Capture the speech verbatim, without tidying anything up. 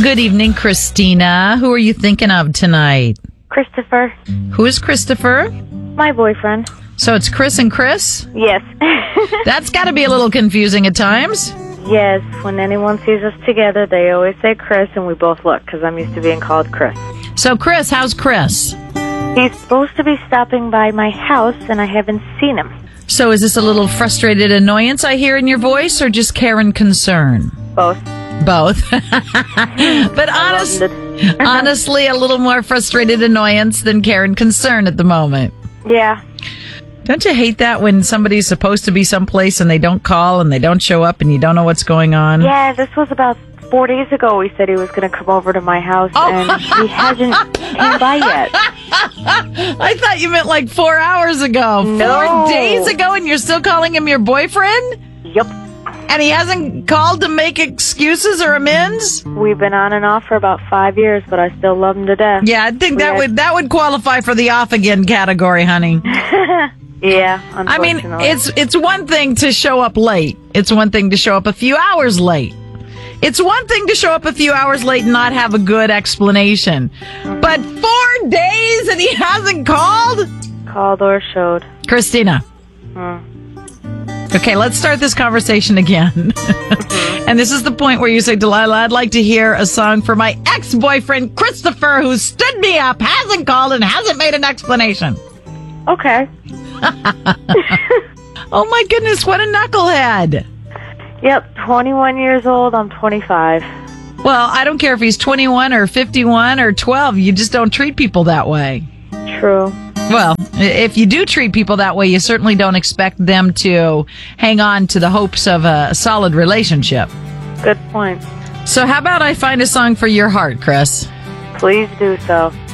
Good evening, Christina. Who are you thinking of tonight? Christopher. Who is Christopher? My boyfriend. So it's Chris and Chris? Yes. That's got to be a little confusing at times. Yes. When anyone sees us together, they always say Chris, and we both look, because I'm used to being called Chris. So, Chris, how's Chris? He's supposed to be stopping by my house, and I haven't seen him. So is this a little frustrated annoyance I hear in your voice, or just care and concern? Both. Both. But honest, honestly, a little more frustrated annoyance than care and concern at the moment. Yeah. Don't you hate that when somebody's supposed to be someplace and they don't call and they don't show up and you don't know what's going on? Yeah, this was about four days ago. He said he was going to come over to my house, oh. and he hasn't came by yet. I thought you meant like four hours ago. No. Four days ago, and you're still calling him your boyfriend? Yep. And he hasn't called to make excuses or amends? We've been on and off for about five years, but I still love him to death. Yeah, I think that Yeah. would that would qualify for the off again category, honey. Yeah, I mean, unfortunately. it's it's one thing to show up late. It's one thing to show up a few hours late. It's one thing to show up a few hours late and not have a good explanation. But four days and he hasn't called? Called or showed. Christina. Hmm. Okay, let's start this conversation again. And this is the point where you say, Delilah, I'd like to hear a song for my ex-boyfriend, Christopher, who stood me up, hasn't called, and hasn't made an explanation. Okay. Oh, my goodness, what a knucklehead. Yep, twenty-one years old. I'm twenty-five. Well, I don't care if he's twenty-one or fifty-one or twelve. You just don't treat people that way. True. Well, if you do treat people that way, you certainly don't expect them to hang on to the hopes of a solid relationship. Good point. So how about I find a song for your heart, Chris? Please do so.